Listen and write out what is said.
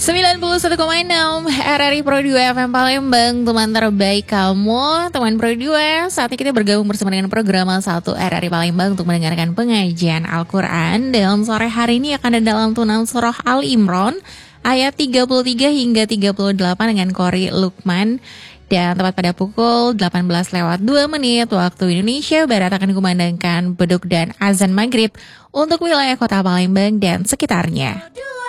91,6 RRI Pro 2 FM Palembang, teman terbaik kamu. Teman Pro 2, saatnya kita bergabung bersama dengan program 1 RRI Palembang untuk mendengarkan pengajian Al-Quran. Dan sore hari ini akan ada dalam tunan surah Al-Imran ayat 33 hingga 38 dengan Qori Lukman. Dan tepat pada pukul 18:02 waktu Indonesia Barat akan dikumandangkan beduk dan azan maghrib untuk wilayah kota Palembang dan sekitarnya.